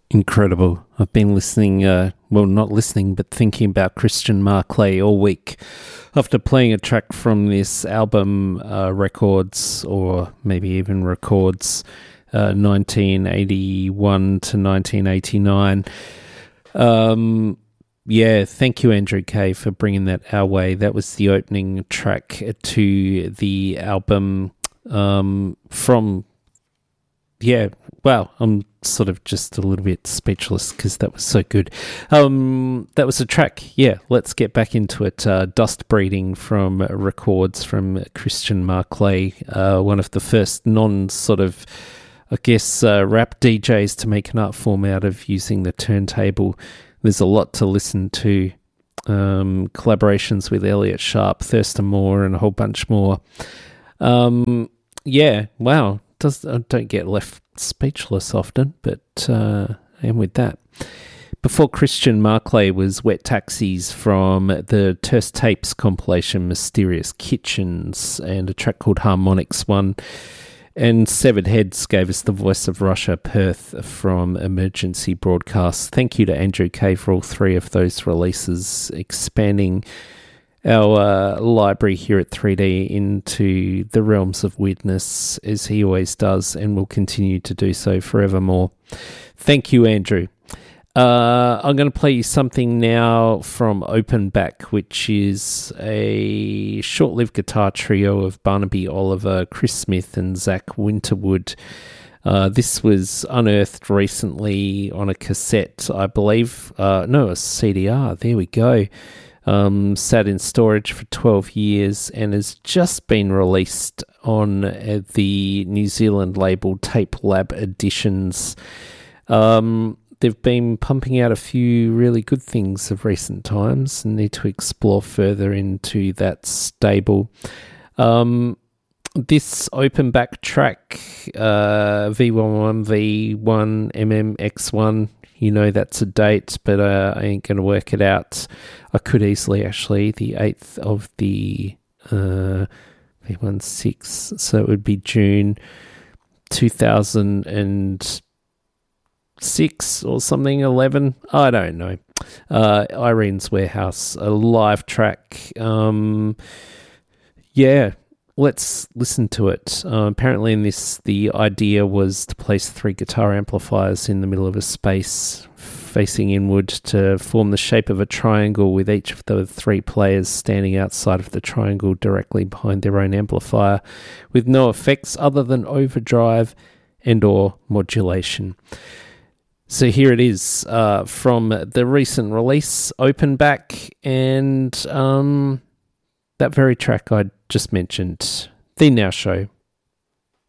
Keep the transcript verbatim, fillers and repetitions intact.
Incredible. I've been listening, uh, well, not listening, but thinking about Christian Marclay all week after playing a track from this album, uh, Records, or maybe even Records, uh, nineteen eighty-one to nineteen eighty-nine. Um, yeah, thank you, Andrew Kay, for bringing that our way. That was the opening track to the album um, from, yeah, wow, I'm sort of just a little bit speechless because that was so good. Um, that was a track, yeah, let's get back into it. Uh, Dust Breeding from Records from Christian Marclay, uh, one of the first non sort of, I guess, uh, rap D Js to make an art form out of using the turntable. There's a lot to listen to. Um, collaborations with Elliot Sharp, Thurston Moore, and a whole bunch more. Um, yeah, wow. Does I don't get left speechless often, but uh, I am with that. Before Christian Marclay was Wet Taxis from the Terse Tapes compilation Mysterious Kitchens and a track called Harmonics One. And Severed Heads gave us the Voice of Russia Perth from Emergency Broadcasts. Thank you to Andrew Kay for all three of those releases, expanding our uh, library here at three D into the realms of weirdness, as he always does, and will continue to do so forevermore. Thank you, Andrew. Uh, I'm going to play you something now from Openback, which is a short-lived guitar trio of Barnaby Oliver, Chris Smith, and Zach Winterwood. Uh, this was unearthed recently on a cassette, I believe. Uh, no, a C D R. There we go. Um, sat in storage for twelve years and has just been released on uh, the New Zealand label Tape Lab Editions. Um, they've been pumping out a few really good things of recent times and need to explore further into that stable. Um, this open back track, uh, V eleven V one M M X one, you know that's a date, but uh, I ain't going to work it out. I could easily, actually, the eighth of the uh, V sixteen, so it would be June two thousand six or something, eleven, I don't know. Uh, Irene's Warehouse, a live track. Um, yeah, let's listen to it. Uh, apparently in this, the idea was to place three guitar amplifiers in the middle of a space facing inward to form the shape of a triangle, with each of the three players standing outside of the triangle directly behind their own amplifier, with no effects other than overdrive and or modulation. So here it is uh, from the recent release, Openback, and um, that very track I just mentioned, The Now Show.